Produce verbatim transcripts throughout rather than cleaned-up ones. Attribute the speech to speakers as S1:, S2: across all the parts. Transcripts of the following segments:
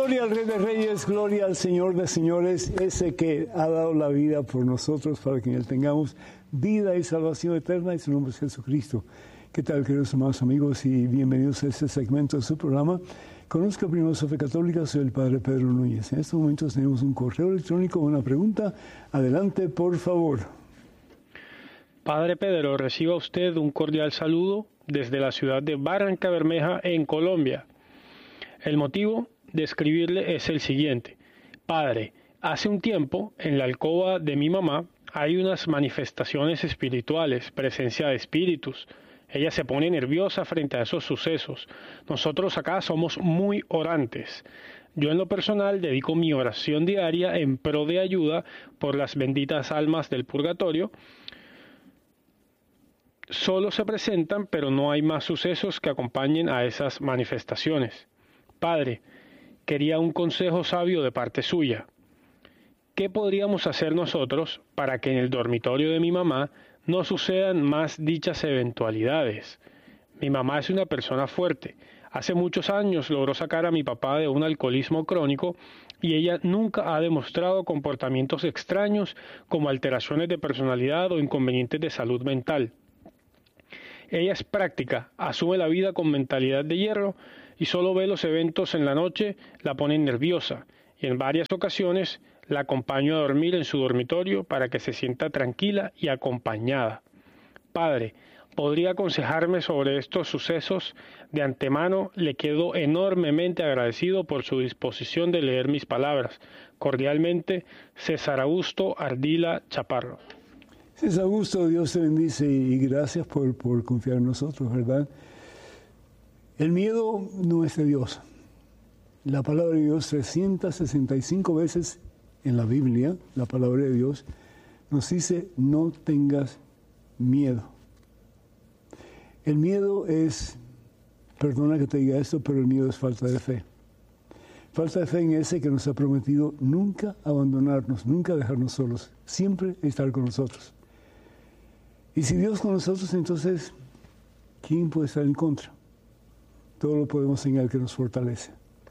S1: Gloria al Rey de Reyes, gloria al Señor de Señores, ese que ha dado la vida por nosotros para que en Él tengamos vida y salvación eterna, y su nombre es Jesucristo. ¿Qué tal, queridos hermanos, amigos, y bienvenidos a este segmento de su programa? Conozca primero su fe católica, soy el Padre Pedro Núñez. En estos momentos tenemos un correo electrónico, una pregunta. Adelante, por favor.
S2: Padre Pedro, reciba usted un cordial saludo desde la ciudad de Barranca Bermeja, en Colombia. El motivo de escribirle es el siguiente. Padre, hace un tiempo, en la alcoba de mi mamá, hay unas manifestaciones espirituales, presencia de espíritus. Ella se pone nerviosa frente a esos sucesos. Nosotros acá somos muy orantes. Yo en lo personal dedico mi oración diaria en pro de ayuda por las benditas almas del purgatorio. Solo se presentan, pero no hay más sucesos que acompañen a esas manifestaciones. Padre, quería un consejo sabio de parte suya. ¿Qué podríamos hacer nosotros para que en el dormitorio de mi mamá no sucedan más dichas eventualidades? Mi mamá es una persona fuerte. Hace muchos años logró sacar a mi papá de un alcoholismo crónico y ella nunca ha demostrado comportamientos extraños como alteraciones de personalidad o inconvenientes de salud mental. Ella es práctica, asume la vida con mentalidad de hierro y solo ve los eventos en la noche, la ponen nerviosa, y en varias ocasiones la acompaño a dormir en su dormitorio para que se sienta tranquila y acompañada. Padre, ¿podría aconsejarme sobre estos sucesos? De antemano le quedo enormemente agradecido por su disposición de leer mis palabras. Cordialmente, César Augusto Ardila Chaparro.
S1: César Augusto, Dios te bendice y gracias por, por confiar en nosotros, ¿verdad? El miedo no es de Dios. La palabra de Dios, trescientas sesenta y cinco veces en la Biblia, la palabra de Dios, nos dice, no tengas miedo. El miedo es, perdona que te diga esto, pero el miedo es falta de fe. Falta de fe en ese que nos ha prometido nunca abandonarnos, nunca dejarnos solos, siempre estar con nosotros. Y si Dios con nosotros, entonces, ¿quién puede estar en contra? Todo lo podemos en Él que nos fortalece.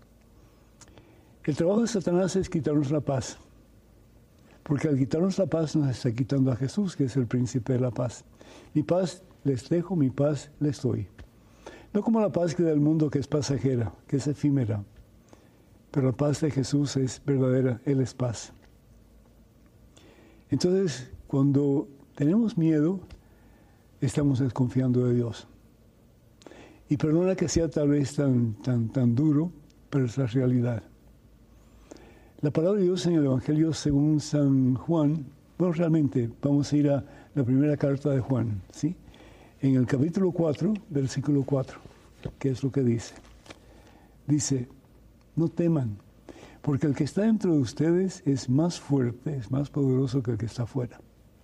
S1: El trabajo de Satanás es quitarnos la paz. Porque al quitarnos la paz nos está quitando a Jesús, que es el príncipe de la paz. Mi paz les dejo, mi paz les doy. No como la paz que da el mundo, que es pasajera, que es efímera. Pero la paz de Jesús es verdadera, Él es paz. Entonces, cuando tenemos miedo, estamos desconfiando de Dios. Y perdona que sea tal vez tan, tan, tan duro, pero es la realidad. La palabra de Dios en el Evangelio según San Juan, bueno, realmente vamos a ir a la primera carta de Juan, ¿sí? En el capítulo cuatro, versículo cuatro, ¿qué es lo que dice? Dice, no teman, porque el que está dentro de ustedes es más fuerte, es más poderoso que el que está afuera.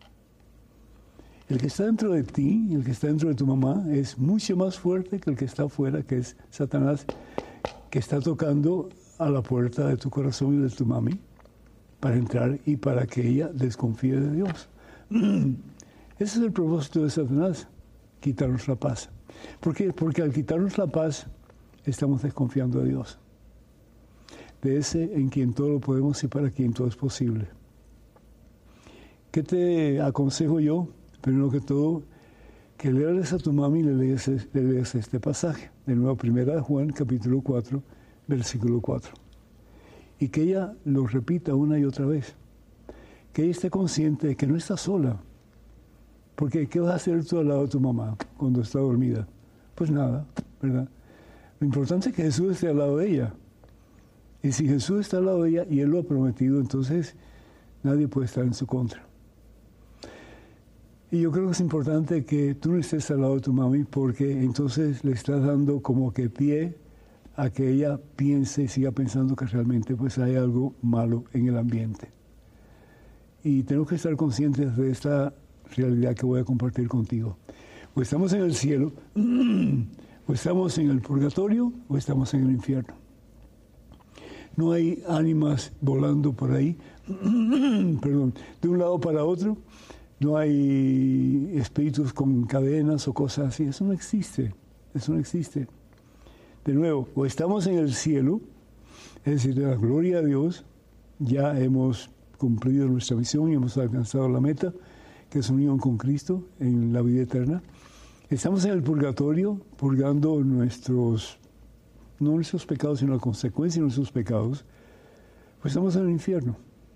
S1: El que está dentro de ti, el que está dentro de tu mamá, es mucho más fuerte que el que está afuera, que es Satanás, que está tocando a la puerta de tu corazón y de tu mami para entrar y para que ella desconfíe de Dios. Ese es el propósito de Satanás, quitarnos la paz. ¿Por qué? Porque al quitarnos la paz, estamos desconfiando de Dios. De ese en quien todo lo podemos y para quien todo es posible. ¿Qué te aconsejo yo? Primero que todo, que leas a tu mami y le leas, le leas este pasaje. De nuevo, primera de Juan, capítulo cuatro, versículo cuatro. Y que ella lo repita una y otra vez. Que ella esté consciente de que no está sola. Porque, ¿qué vas a hacer tú al lado de tu mamá cuando está dormida? Pues nada, ¿verdad? Lo importante es que Jesús esté al lado de ella. Y si Jesús está al lado de ella y Él lo ha prometido, entonces nadie puede estar en su contra. Y yo creo que es importante que tú no estés al lado de tu mami porque entonces le estás dando como que pie a que ella piense y siga pensando que realmente pues hay algo malo en el ambiente. Y tenemos que estar conscientes de esta realidad que voy a compartir contigo. O estamos en el cielo, o estamos en el purgatorio, o estamos en el infierno. No hay ánimas volando por ahí, perdón, de un lado para otro. No hay espíritus con cadenas o cosas así. Eso no existe. Eso no existe. De nuevo, o estamos en el cielo, Es decir, la gloria a Dios, ya hemos cumplido nuestra misión y hemos alcanzado la meta, que es unión con Cristo en la vida eterna. Estamos en el purgatorio, purgando nuestros, no nuestros pecados, sino la consecuencia de nuestros pecados, pues estamos en el infierno.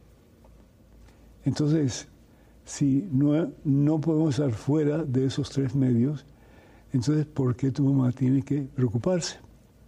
S1: Entonces, si no, no podemos estar fuera de esos tres medios, entonces, ¿por qué tu mamá tiene que preocuparse?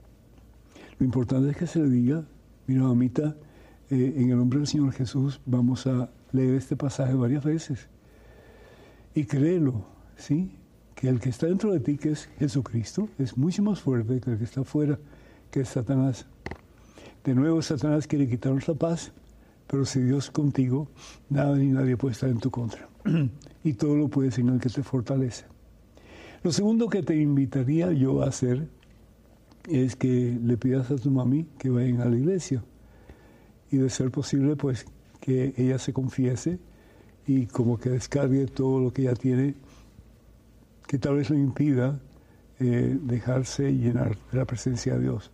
S1: Lo importante es que se le diga, mira, mamita, eh, en el nombre del Señor Jesús vamos a leer este pasaje varias veces. Y créelo, ¿sí? Que el que está dentro de ti, que es Jesucristo, es mucho más fuerte que el que está afuera, que es Satanás. De nuevo, Satanás quiere quitarnos la paz, pero si Dios es contigo, nada ni nadie puede estar en tu contra. Y todo lo puedes en el que te fortalece. Lo segundo que te invitaría yo a hacer es que le pidas a tu mami que vayan a la iglesia. Y de ser posible, pues, que ella se confiese y como que descargue todo lo que ella tiene, que tal vez le impida eh, dejarse llenar de la presencia de Dios.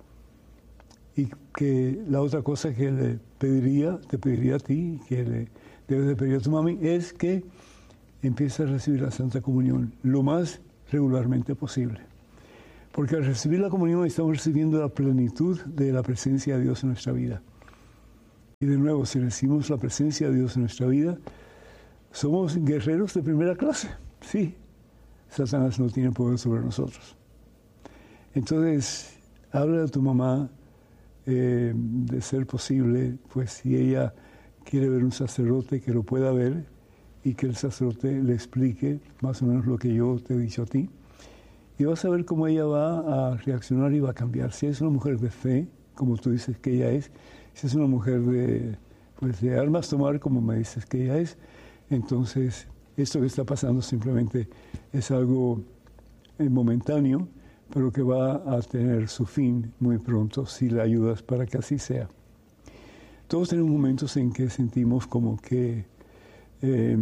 S1: Y que la otra cosa que le pediría, te pediría a ti, que le debes de pedir a tu mami, es que empieces a recibir la Santa Comunión lo más regularmente posible. Porque al recibir la comunión estamos recibiendo la plenitud de la presencia de Dios en nuestra vida. Y de nuevo, si recibimos la presencia de Dios en nuestra vida, somos guerreros de primera clase. Sí, Satanás no tiene poder sobre nosotros. Entonces, habla a tu mamá eh, de ser posible, pues si ella quiere ver un sacerdote, que lo pueda ver y que el sacerdote le explique más o menos lo que yo te he dicho a ti. Y vas a ver cómo ella va a reaccionar y va a cambiar. Si es una mujer de fe, como tú dices que ella es, si es una mujer de, pues de armas tomar, como me dices que ella es, entonces esto que está pasando simplemente es algo eh, momentáneo, pero que va a tener su fin muy pronto si le ayudas para que así sea. Todos tenemos momentos en que sentimos como que eh,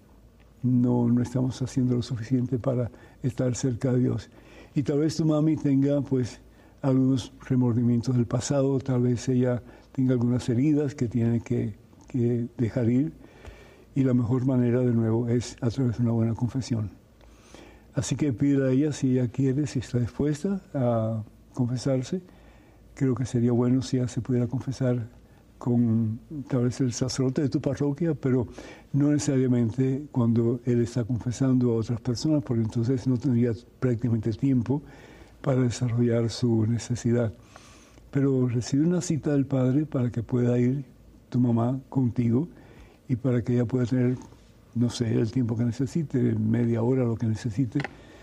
S1: no, no estamos haciendo lo suficiente para estar cerca de Dios. Y tal vez tu mami tenga pues algunos remordimientos del pasado, tal vez ella tenga algunas heridas que tiene que, que dejar ir, y la mejor manera de nuevo es a través de una buena confesión. Así que pídele a ella si ella quiere, si está dispuesta a confesarse. Creo que sería bueno si ella se pudiera confesar con tal vez el sacerdote de tu parroquia, pero no necesariamente cuando él está confesando a otras personas, porque entonces no tendría prácticamente tiempo para desarrollar su necesidad. Pero recibe una cita del Padre para que pueda ir tu mamá contigo y para que ella pueda tener, no sé, el tiempo que necesite, media hora, lo que necesite,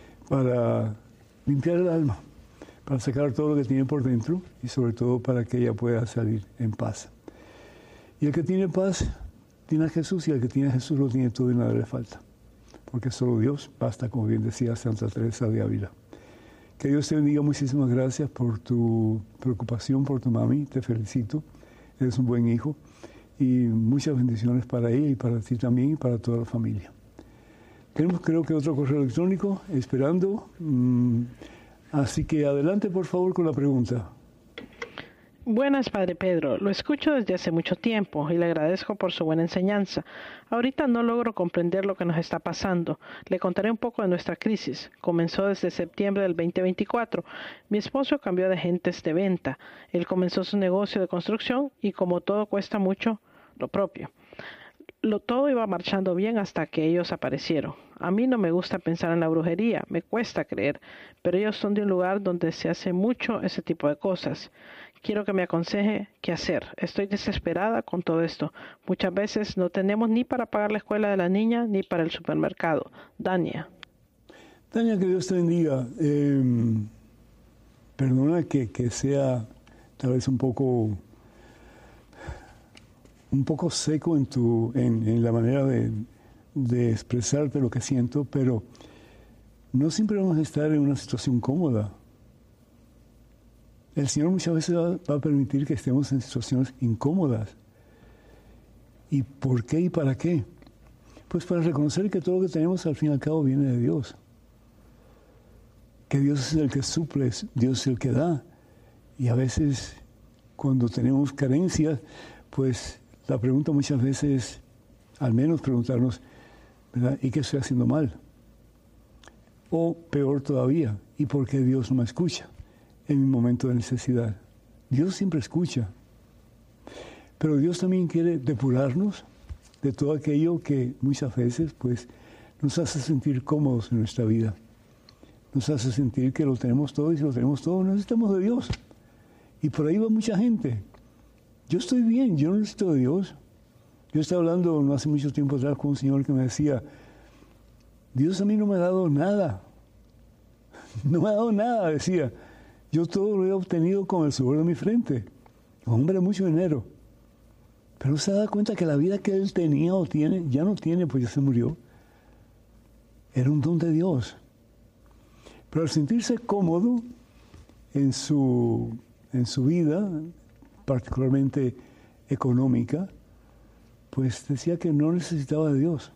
S1: para limpiar el alma, para sacar todo lo que tiene por dentro y sobre todo para que ella pueda salir en paz. Y el que tiene paz tiene a Jesús, y el que tiene a Jesús lo tiene todo y nada le falta. Porque solo Dios basta, como bien decía Santa Teresa de Ávila. Que Dios te bendiga, muchísimas gracias por tu preocupación por tu mami, te felicito, eres un buen hijo, y muchas bendiciones para ella y para ti también y para toda la familia. Tenemos creo que otro correo electrónico esperando, mm, así que adelante por favor con la pregunta.
S3: Buenas, Padre Pedro. Lo escucho desde hace mucho tiempo y le agradezco por su buena enseñanza. Ahorita no logro comprender lo que nos está pasando. Le contaré un poco de nuestra crisis. Comenzó desde septiembre del veinte veinticuatro. Mi esposo cambió de agentes de venta. Él comenzó su negocio de construcción y como todo cuesta mucho, lo propio. Lo todo iba marchando bien hasta que ellos aparecieron. A mí no me gusta pensar en la brujería, me cuesta creer, pero ellos son de un lugar donde se hace mucho ese tipo de cosas. Quiero que me aconseje qué hacer. Estoy desesperada con todo esto. Muchas veces no tenemos ni para pagar la escuela de la niña ni para el supermercado. Dania.
S1: Dania, que Dios te bendiga. Eh, perdona que, que sea tal vez un poco un poco seco en tu en, en la manera de, de expresarte lo que siento, pero no siempre vamos a estar en una situación cómoda. El Señor muchas veces va, va a permitir que estemos en situaciones incómodas. ¿Y por qué y para qué? Pues para reconocer que todo lo que tenemos al fin y al cabo viene de Dios. Que Dios es el que suple, Dios es el que da. Y a veces cuando tenemos carencias, pues la pregunta muchas veces es, al menos preguntarnos, ¿verdad? ¿Y qué estoy haciendo mal? O peor todavía, ¿y por qué Dios no me escucha en mi momento de necesidad? Dios siempre escucha, pero Dios también quiere depurarnos de todo aquello que muchas veces pues, nos hace sentir cómodos en nuestra vida. Nos hace sentir que lo tenemos todo, y si lo tenemos todo necesitamos de Dios. Y por ahí va mucha gente. Yo estoy bien, yo no necesito de Dios. Yo estaba hablando no hace mucho tiempo atrás con un señor que me decía, Dios a mí no me ha dado nada. No me ha dado nada, decía. Yo todo lo he obtenido con el sudor de mi frente. Un hombre de mucho dinero. Pero se da cuenta que la vida que él tenía o tiene, ya no tiene, pues ya se murió. Era un don de Dios. Pero al sentirse cómodo en su, en su vida, particularmente económica, pues decía que no necesitaba de Dios.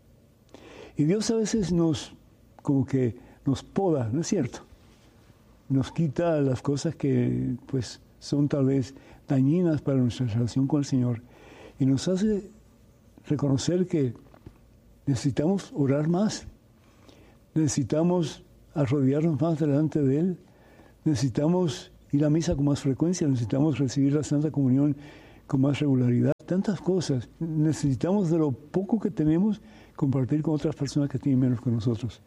S1: Y Dios a veces nos, como que nos poda, ¿no es cierto? Nos quita las cosas que pues son tal vez dañinas para nuestra relación con el Señor y nos hace reconocer que necesitamos orar más, necesitamos arrodillarnos más delante de Él, necesitamos ir a misa con más frecuencia, necesitamos recibir la Santa Comunión con más regularidad, tantas cosas. Necesitamos de lo poco que tenemos compartir con otras personas que tienen menos que nosotros.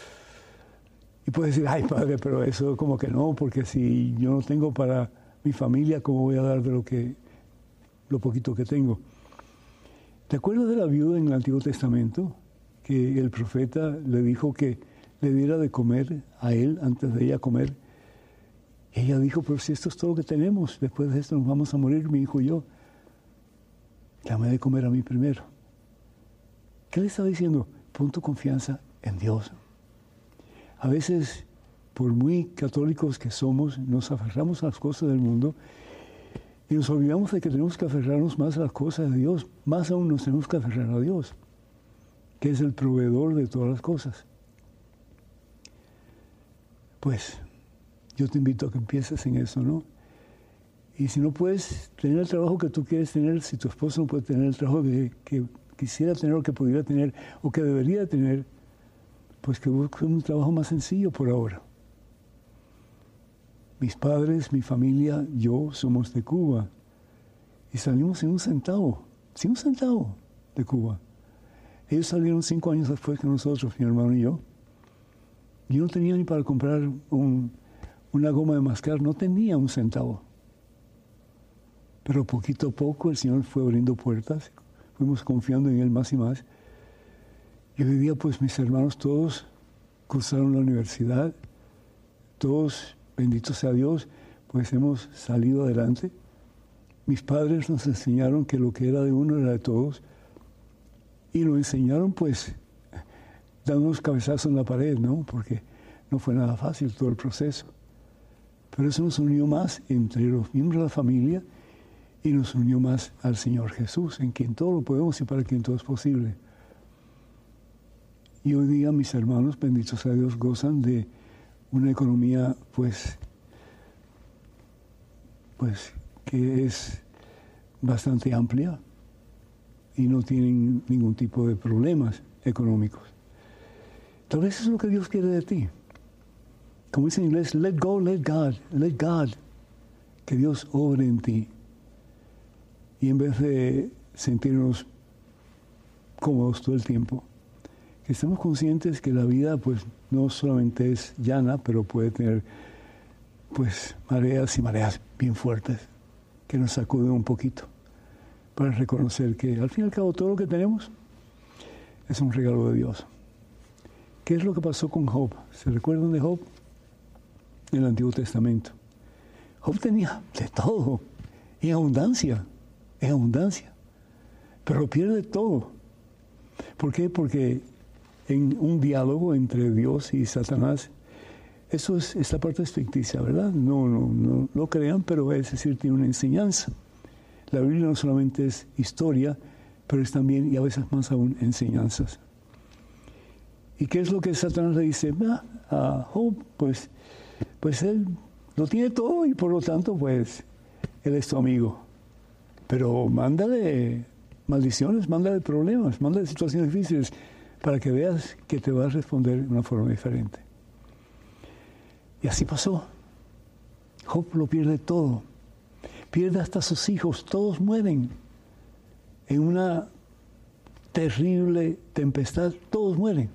S1: Y puedes decir, ay padre, pero eso como que no, porque si yo no tengo para mi familia, ¿cómo voy a dar de lo que lo poquito que tengo? ¿Te acuerdas de la viuda en el Antiguo Testamento? Que el profeta le dijo que le diera de comer a él antes de ella comer. Ella dijo, pero si esto es todo lo que tenemos, después de esto nos vamos a morir, mi hijo y yo. Dame de comer a mí primero. ¿Qué le estaba diciendo? Pon tu confianza en Dios. A veces, por muy católicos que somos, nos aferramos a las cosas del mundo y nos olvidamos de que tenemos que aferrarnos más a las cosas de Dios. Más aún nos tenemos que aferrar a Dios, que es el proveedor de todas las cosas. Pues, yo te invito a que empieces en eso, ¿no? Y si no puedes tener el trabajo que tú quieres tener, si tu esposo no puede tener el trabajo que, que quisiera tener o que pudiera tener o que debería tener, pues que busque un trabajo más sencillo por ahora. Mis padres, mi familia, yo somos de Cuba y salimos sin un centavo, sin un centavo de Cuba. Ellos salieron cinco años después que nosotros, mi hermano y yo. Yo no tenía ni para comprar un, una goma de mascar, no tenía un centavo. Pero poquito a poco el Señor fue abriendo puertas, fuimos confiando en Él más y más. Y hoy día, pues, mis hermanos todos cursaron la universidad, todos, bendito sea Dios, pues hemos salido adelante. Mis padres nos enseñaron que lo que era de uno era de todos, y lo enseñaron, pues, dándonos cabezazos en la pared, ¿no? Porque no fue nada fácil todo el proceso. Pero eso nos unió más entre los miembros de la familia y nos unió más al Señor Jesús, en quien todo lo podemos y para quien todo es posible. Y hoy día mis hermanos, benditos sea Dios, gozan de una economía, pues, pues, que es bastante amplia y no tienen ningún tipo de problemas económicos. Tal vez eso es lo que Dios quiere de ti. Como dice en inglés, let go, let God, let God, que Dios obre en ti. Y en vez de sentirnos cómodos todo el tiempo, que estemos conscientes que la vida pues no solamente es llana, pero puede tener pues mareas y mareas bien fuertes que nos sacuden un poquito para reconocer que al fin y al cabo todo lo que tenemos es un regalo de Dios. ¿Qué es lo que pasó con Job? ¿Se recuerdan de Job? En el Antiguo Testamento. Job tenía de todo, en abundancia, en abundancia, pero pierde todo. ¿Por qué? Porque en un diálogo entre Dios y Satanás, eso es, esta parte es ficticia, ¿verdad? No, no, no lo crean, pero es decir, tiene una enseñanza. La Biblia no solamente es historia, pero es también, y a veces más aún, enseñanzas. ¿Y qué es lo que Satanás le dice? Ah, a Job, pues, pues él lo tiene todo y por lo tanto, pues, Él es tu amigo. Pero mándale maldiciones, mándale problemas, mándale situaciones difíciles para que veas que te va a responder de una forma diferente. Y así pasó. Job lo pierde todo. Pierde hasta sus hijos, todos mueren. En una terrible tempestad, todos mueren.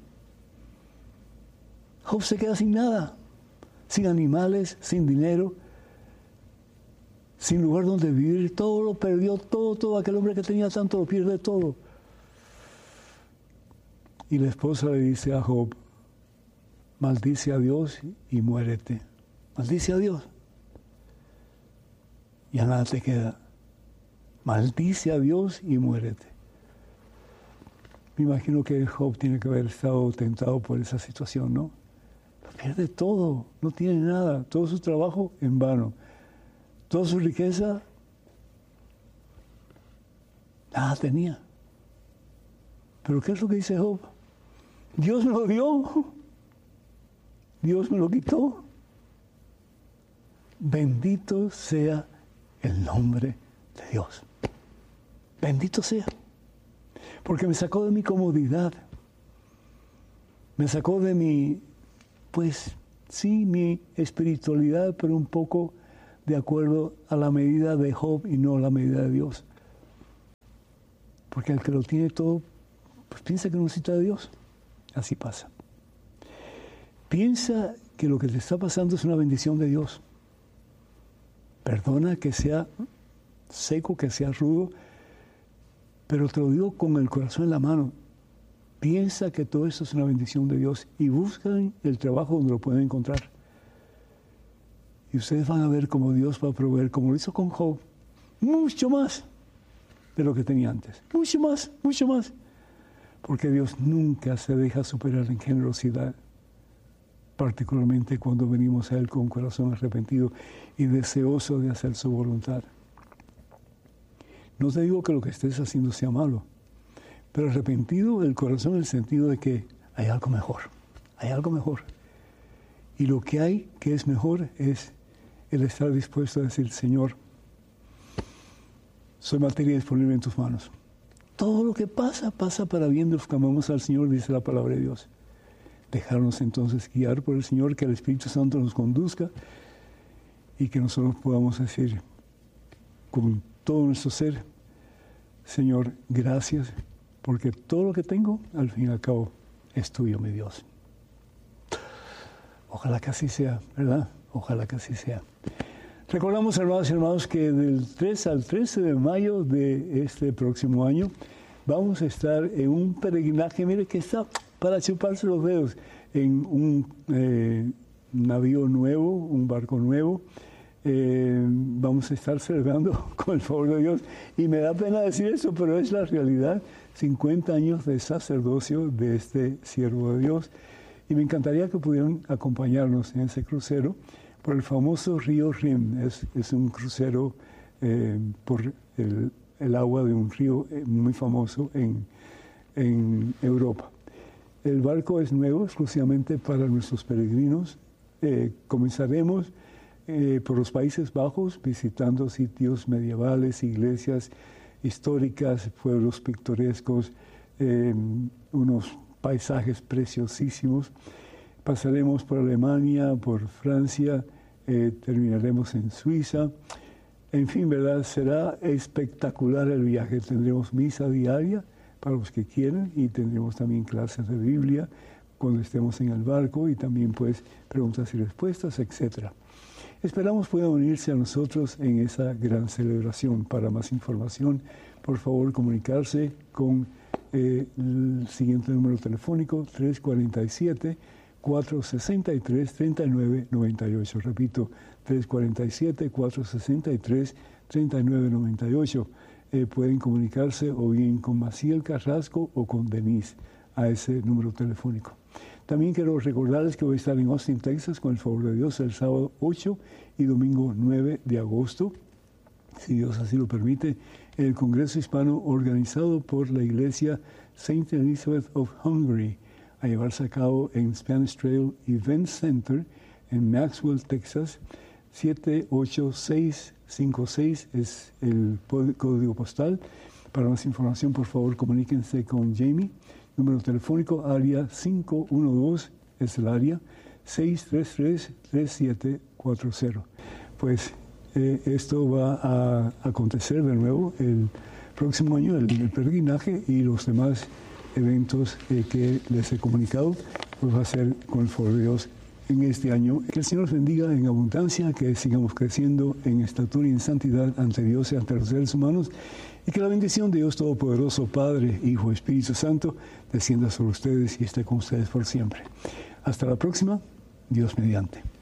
S1: Job se queda sin nada, sin animales, sin dinero, sin lugar donde vivir. Todo lo perdió, todo, todo. Aquel hombre que tenía tanto lo pierde todo. Y la esposa le dice a Job, maldice a Dios y muérete. Maldice a Dios. Ya nada te queda. Maldice a Dios y muérete. Me imagino que Job tiene que haber estado tentado por esa situación, ¿no? Lo pierde todo, no tiene nada, todo su trabajo en vano, toda su riqueza, nada tenía. Pero ¿qué es lo que dice Job? Dios me lo dio, Dios me lo quitó. Bendito sea el nombre de Dios. Bendito sea. Porque me sacó de mi comodidad. Me sacó de mi, pues sí, mi espiritualidad, pero un poco de acuerdo a la medida de Job y no a la medida de Dios. Porque el que lo tiene todo, pues piensa que no necesita de Dios. Así pasa. Piensa que lo que te está pasando es una bendición de Dios. Perdona que sea seco, que sea rudo, pero te lo digo con el corazón en la mano. Piensa que todo esto es una bendición de Dios y buscan el trabajo donde lo pueden encontrar. Y ustedes van a ver cómo Dios va a proveer, como lo hizo con Job, mucho más de lo que tenía antes. Mucho más, mucho más. Porque Dios nunca se deja superar en generosidad, particularmente cuando venimos a Él con un corazón arrepentido y deseoso de hacer su voluntad. No te digo que lo que estés haciendo sea malo, pero arrepentido el corazón en el sentido de que hay algo mejor, hay algo mejor. Y lo que hay que es mejor es el estar dispuesto a decir, Señor, soy materia disponible en tus manos. Todo lo que pasa, pasa para bien de los que amamos al Señor, dice la palabra de Dios. Dejarnos entonces guiar por el Señor, que el Espíritu Santo nos conduzca y que nosotros podamos decir con todo nuestro ser, Señor, gracias, porque todo lo que tengo, al fin y al cabo, es tuyo, mi Dios. Ojalá que así sea, ¿verdad? Ojalá que así sea. Recordamos, hermanos y hermanos, que del tres al trece de mayo de este próximo año vamos a estar en un peregrinaje, mire que está para chuparse los dedos, en un eh, navío nuevo, un barco nuevo. Eh, vamos a estar celebrando con el favor de Dios. Y me da pena decir eso, pero es la realidad. cincuenta años de sacerdocio de este siervo de Dios. Y me encantaría que pudieran acompañarnos en ese crucero por el famoso río Rin. Es, es un crucero eh, por el, el agua de un río muy famoso en, en Europa. El barco es nuevo exclusivamente para nuestros peregrinos. Eh, comenzaremos eh, por los Países Bajos visitando sitios medievales, iglesias históricas, pueblos pintorescos, eh, unos paisajes preciosísimos. Pasaremos por Alemania, por Francia, eh, terminaremos en Suiza. En fin, ¿verdad? Será espectacular el viaje. Tendremos misa diaria para los que quieran y tendremos también clases de Biblia cuando estemos en el barco y también pues preguntas y respuestas, etcétera. Esperamos puedan unirse a nosotros en esa gran celebración. Para más información, por favor, comunicarse con eh, el siguiente número telefónico, tres cuatro siete, cuatro seis tres, tres nueve nueve ocho. Repito, tres cuatro siete, cuatro seis tres, tres nueve nueve ocho. Eh, pueden comunicarse o bien con Maciel Carrasco o con Denise a ese número telefónico. También quiero recordarles que voy a estar en Austin, Texas, con el favor de Dios, el sábado ocho y domingo nueve de agosto, si Dios así lo permite, en el Congreso Hispano organizado por la Iglesia Saint Elizabeth of Hungary, a llevarse a cabo en Spanish Trail Event Center en Maxwell, Texas. siete ocho seis cinco seis es el código postal. Para más información, por favor, comuníquense con Jamie. Número telefónico, área cinco uno dos, es el área seis tres tres, tres siete cuatro cero. Pues eh, esto va a acontecer de nuevo el próximo año, el, el peregrinaje y los demás eventos eh, que les he comunicado, pues va a ser con el favor de Dios en este año. Que el Señor nos bendiga en abundancia, que sigamos creciendo en estatura y en santidad ante Dios y ante los seres humanos, y que la bendición de Dios Todopoderoso, Padre, Hijo, Espíritu Santo, descienda sobre ustedes y esté con ustedes por siempre. Hasta la próxima, Dios mediante.